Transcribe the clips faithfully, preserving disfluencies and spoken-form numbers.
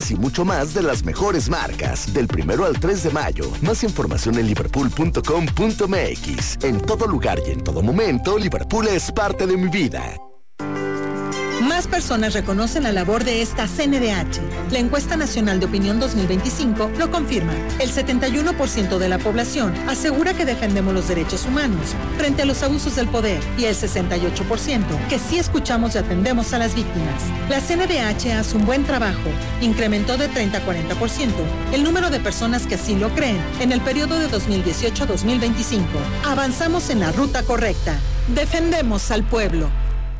y mucho más de las mejores marcas. Del primero al tres de mayo. Más información en liverpool punto com punto m x. En todo lugar y en todo momento, Liverpool es parte de mi vida. Más personas reconocen la labor de esta C N D H. La encuesta nacional de opinión dos mil veinticinco lo confirma. El setenta y uno por ciento de la población asegura que defendemos los derechos humanos frente a los abusos del poder y el sesenta y ocho por ciento que sí escuchamos y atendemos a las víctimas. La C N D H hace un buen trabajo. Incrementó de treinta a cuarenta por ciento el número de personas que así lo creen en el periodo de dos mil dieciocho a dos mil veinticinco. Avanzamos en la ruta correcta. Defendemos al pueblo.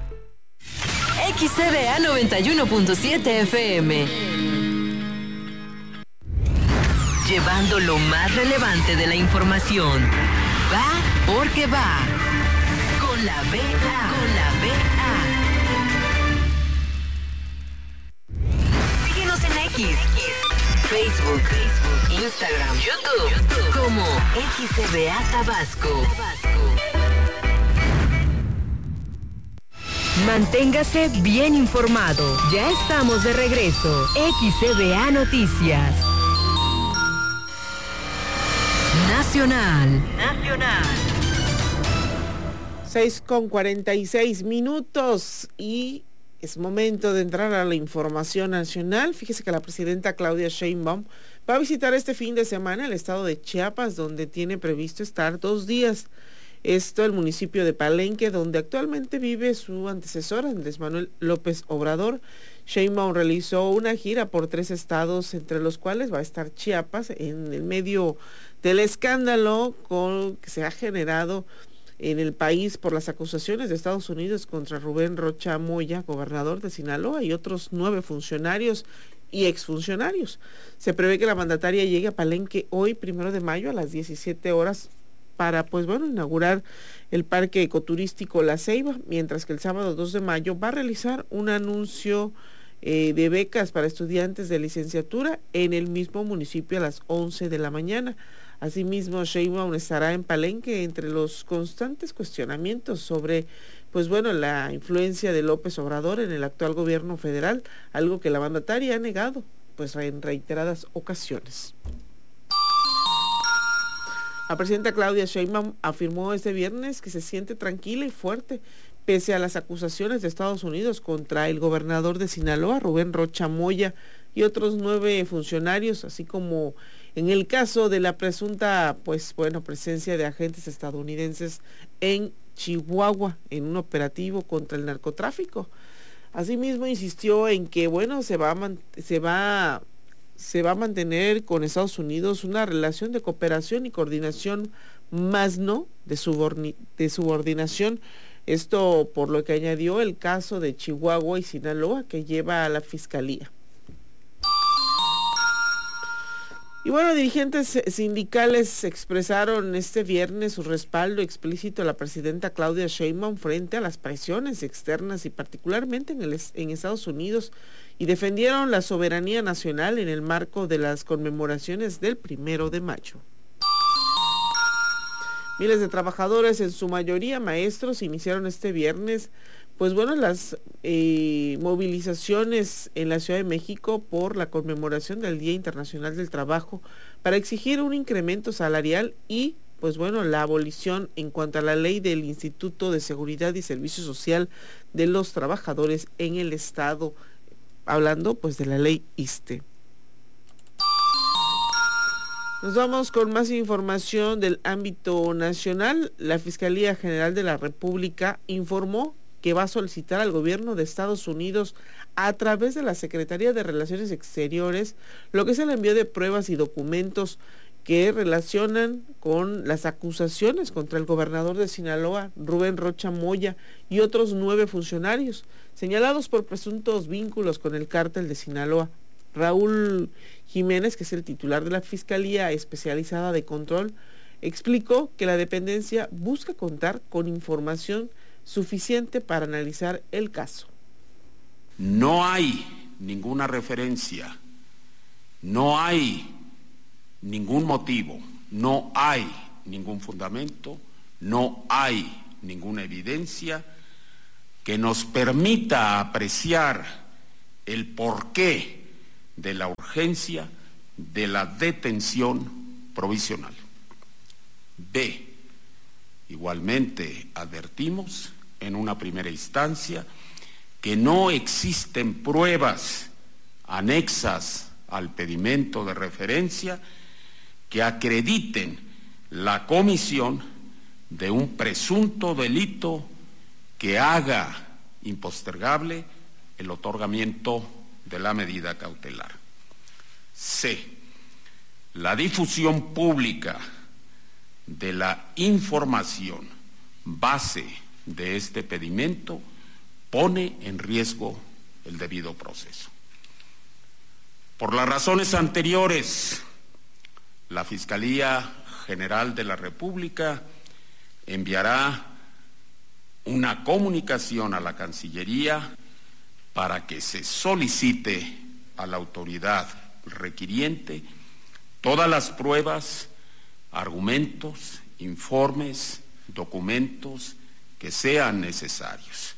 X C B A noventa y uno punto siete F M. Llevando lo más relevante de la información. Va porque va. Con la B A. Con la B A. Síguenos en X. Facebook, Facebook, Instagram, YouTube. YouTube. Como X C B A Tabasco. Manténgase bien informado. Ya estamos de regreso. X C B A Noticias. Nacional. Nacional. seis con cuarenta y seis minutos y es momento de entrar a la información nacional. Fíjese que la presidenta Claudia Sheinbaum va a visitar este fin de semana el estado de Chiapas, donde tiene previsto estar dos días. Esto, el municipio de Palenque, donde actualmente vive su antecesor, Andrés Manuel López Obrador. Sheinbaum realizó una gira por tres estados, entre los cuales va a estar Chiapas, en el medio del escándalo con, que se ha generado en el país por las acusaciones de Estados Unidos contra Rubén Rocha Moya, gobernador de Sinaloa, y otros nueve funcionarios y exfuncionarios. Se prevé que la mandataria llegue a Palenque hoy, primero de mayo, a las diecisiete horas, para, pues bueno, inaugurar el parque ecoturístico La Ceiba, mientras que el sábado dos de mayo va a realizar un anuncio eh, de becas para estudiantes de licenciatura en el mismo municipio a las once de la mañana. Asimismo, Sheinbaum estará en Palenque entre los constantes cuestionamientos sobre, pues bueno, la influencia de López Obrador en el actual gobierno federal, algo que la mandataria ha negado, pues en reiteradas ocasiones. La presidenta Claudia Sheinbaum afirmó este viernes que se siente tranquila y fuerte pese a las acusaciones de Estados Unidos contra el gobernador de Sinaloa, Rubén Rocha Moya, y otros nueve funcionarios, así como en el caso de la presunta, pues bueno, presencia de agentes estadounidenses en Chihuahua en un operativo contra el narcotráfico. Asimismo, insistió en que, bueno, se va a man- se va se va a mantener con Estados Unidos una relación de cooperación y coordinación, más no de, suborni- de subordinación. Esto por lo que añadió el caso de Chihuahua y Sinaloa que lleva a la Fiscalía. Y bueno, dirigentes sindicales expresaron este viernes su respaldo explícito a la presidenta Claudia Sheinbaum frente a las presiones externas y particularmente en, el, en Estados Unidos, y defendieron la soberanía nacional en el marco de las conmemoraciones del primero de mayo. Miles de trabajadores, en su mayoría maestros, iniciaron este viernes, pues bueno, las eh, movilizaciones en la Ciudad de México por la conmemoración del Día Internacional del Trabajo para exigir un incremento salarial y, pues bueno, la abolición en cuanto a la ley del Instituto de Seguridad y Servicio Social de los Trabajadores en el Estado, hablando pues de la ley ISSSTE. Nos vamos con más información del ámbito nacional. La Fiscalía General de la República informó que va a solicitar al gobierno de Estados Unidos, a través de la Secretaría de Relaciones Exteriores, lo que es el envío de pruebas y documentos que relacionan con las acusaciones contra el gobernador de Sinaloa, Rubén Rocha Moya, y otros nueve funcionarios señalados por presuntos vínculos con el cártel de Sinaloa. Raúl Jiménez, que es el titular de la Fiscalía Especializada de Control, explicó que la dependencia busca contar con información suficiente para analizar el caso. No hay ninguna referencia, no hay ningún motivo, no hay ningún fundamento, no hay ninguna evidencia que nos permita apreciar el porqué de la urgencia de la detención provisional. B. Igualmente advertimos en una primera instancia que no existen pruebas anexas al pedimento de referencia que acrediten la comisión de un presunto delito que haga impostergable el otorgamiento de la medida cautelar. C. La difusión pública de la información base de este pedimento pone en riesgo el debido proceso. Por las razones anteriores, la Fiscalía General de la República enviará una comunicación a la Cancillería para que se solicite a la autoridad requiriente todas las pruebas, argumentos, informes, documentos que sean necesarios.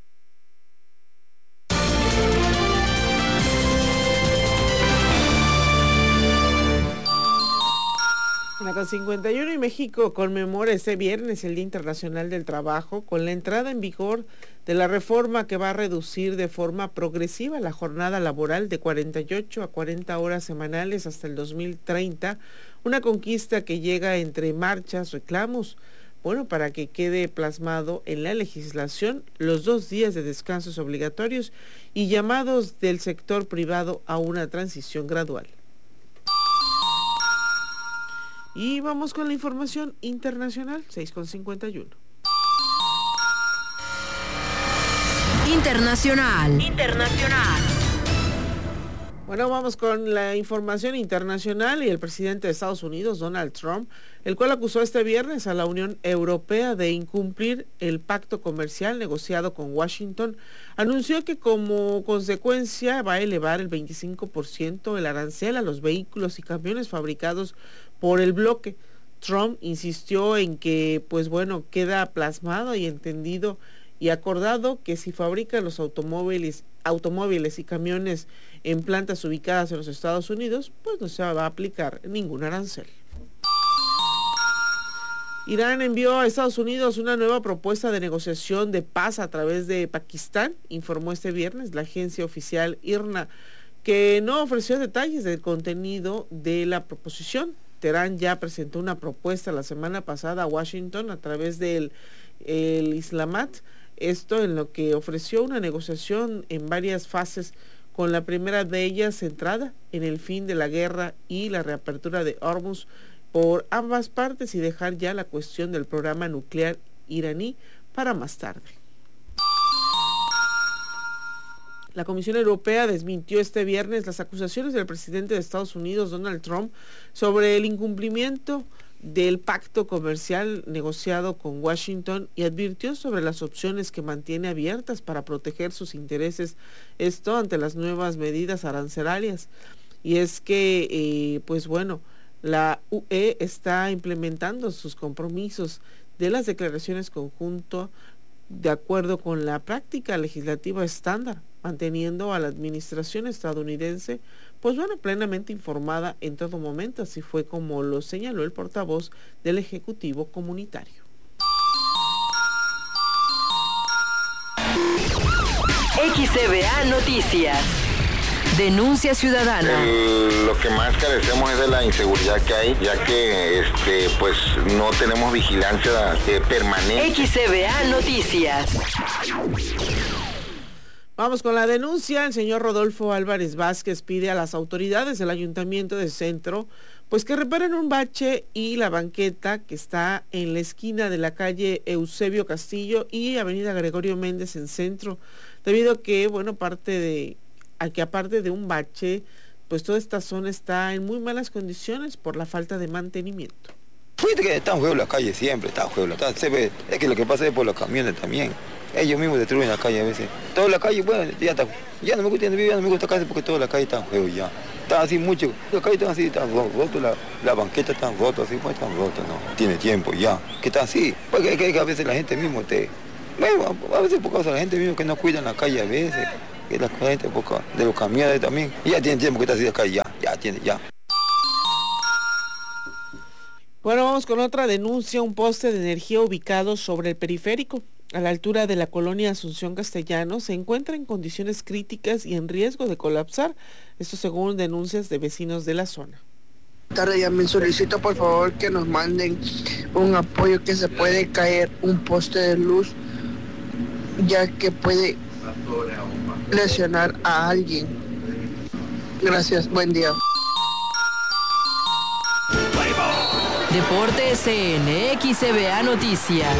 Una con cincuenta y uno y México conmemora este viernes el Día Internacional del Trabajo con la entrada en vigor de la reforma que va a reducir de forma progresiva la jornada laboral de cuarenta y ocho a cuarenta horas semanales hasta el dos mil treinta, una conquista que llega entre marchas, reclamos, bueno, para que quede plasmado en la legislación los dos días de descansos obligatorios y llamados del sector privado a una transición gradual. Y vamos con la información internacional, seis con cincuenta y uno. Internacional. Internacional. Bueno, vamos con la información internacional y el presidente de Estados Unidos, Donald Trump, el cual acusó este viernes a la Unión Europea de incumplir el pacto comercial negociado con Washington, anunció que como consecuencia va a elevar el veinticinco por ciento el arancel a los vehículos y camiones fabricados por el bloque. Trump insistió en que, pues bueno, queda plasmado y entendido y acordado que si fabrican los automóviles, automóviles y camiones en plantas ubicadas en los Estados Unidos, pues no se va a aplicar ningún arancel. Irán envió a Estados Unidos una nueva propuesta de negociación de paz a través de Pakistán, informó este viernes la agencia oficial I R N A, que no ofreció detalles del contenido de la proposición. Teherán ya presentó una propuesta la semana pasada a Washington a través del el Islamat, esto en lo que ofreció una negociación en varias fases, con la primera de ellas centrada en el fin de la guerra y la reapertura de Hormuz por ambas partes y dejar ya la cuestión del programa nuclear iraní para más tarde. La Comisión Europea desmintió este viernes las acusaciones del presidente de Estados Unidos, Donald Trump, sobre el incumplimiento del pacto comercial negociado con Washington y advirtió sobre las opciones que mantiene abiertas para proteger sus intereses, esto ante las nuevas medidas arancelarias. Y es que, eh, pues bueno, la U E está implementando sus compromisos de las declaraciones conjuntas de acuerdo con la práctica legislativa estándar, manteniendo a la administración estadounidense, pues bueno, plenamente informada en todo momento, así fue como lo señaló el portavoz del Ejecutivo Comunitario. X C B A Noticias. Denuncia ciudadana. El, lo que más carecemos es de la inseguridad que hay, ya que este, pues no tenemos vigilancia eh, permanente. X C B A Noticias. Vamos con la denuncia. El señor Rodolfo Álvarez Vázquez pide a las autoridades del Ayuntamiento de Centro pues que reparen un bache y la banqueta que está en la esquina de la calle Eusebio Castillo y avenida Gregorio Méndez en Centro, debido a que, bueno, parte de, a que aparte de un bache, pues toda esta zona está en muy malas condiciones por la falta de mantenimiento. Fíjate que está en juego la calle siempre, está en juego, está, se ve, es que lo que pasa es por los camiones también. Ellos mismos destruyen la calle a veces. Toda la calle, bueno, ya está. Ya no me gusta vivir, ya no me gusta casi porque toda la calle está en juego ya. Está así mucho. La calle está así, está roto, la, la banqueta está rota, así, pues está rota, no. Tiene tiempo ya. Que está así. Porque es que a veces la gente mismo te. Bueno, a veces por causa de la gente mismo que no cuidan la calle a veces. que la gente de los camiones también. Y ya tiene tiempo que está así acá, ya, ya tiene, ya. Bueno, vamos con otra denuncia. Un poste de energía ubicado sobre el periférico, a la altura de la colonia Asunción Castellanos, se encuentra en condiciones críticas y en riesgo de colapsar. Esto según denuncias de vecinos de la zona. Tarde, ya me solicito por favor que nos manden un apoyo, que se puede caer un poste de luz, ya que puede lesionar a alguien. Gracias, buen día. Deportes en X C B A Noticias.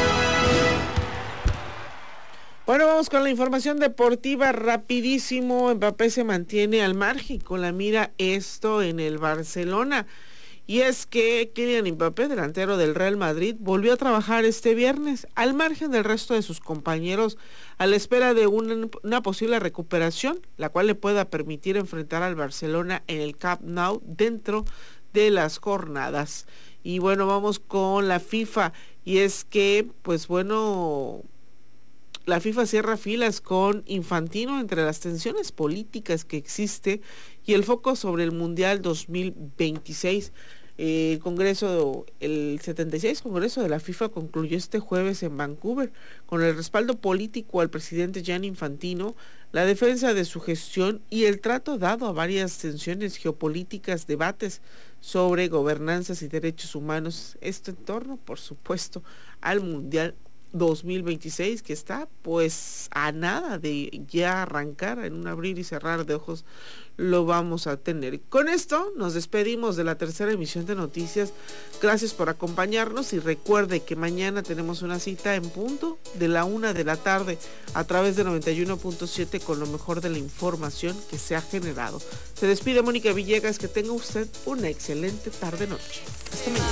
Bueno, vamos con la información deportiva rapidísimo. Mbappé se mantiene al margen con la mira esto en el Barcelona. Y es que Kylian Mbappé, delantero del Real Madrid, volvió a trabajar este viernes al margen del resto de sus compañeros, a la espera de una, una posible recuperación, la cual le pueda permitir enfrentar al Barcelona en el Camp Nou dentro de las jornadas. Y bueno, vamos con la FIFA, y es que, pues bueno, la FIFA cierra filas con Infantino entre las tensiones políticas que existe y el foco sobre el Mundial dos mil veintiséis. Eh, el Congreso, el setenta y seis Congreso de la FIFA concluyó este jueves en Vancouver con el respaldo político al presidente Gianni Infantino, la defensa de su gestión y el trato dado a varias tensiones geopolíticas, debates sobre gobernanzas y derechos humanos. Esto en torno, por supuesto, al Mundial dos mil veintiséis, que está pues a nada de ya arrancar. En un abrir y cerrar de ojos lo vamos a tener. Con esto nos despedimos de la tercera emisión de noticias. Gracias por acompañarnos y recuerde que mañana tenemos una cita en punto de la una de la tarde a través de noventa y uno punto siete con lo mejor de la información que se ha generado. Se despide Mónica Villegas, que tenga usted una excelente tarde noche. Hasta mañana.